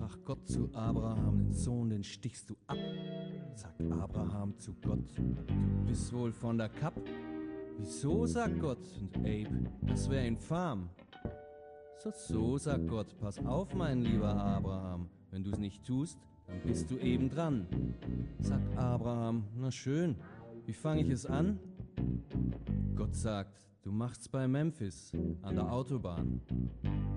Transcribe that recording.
sprach Gott zu Abraham, den Sohn, den stichst du ab. Sagt Abraham zu Gott, du bist wohl von der Kapp. Wieso, sagt Gott, und Abe, das wär infam. So, sagt Gott, pass auf, mein lieber Abraham, wenn du's nicht tust, dann bist du eben dran. Sagt Abraham, na schön, wie fang ich es an? Gott sagt, du machst's bei Memphis, an der Autobahn.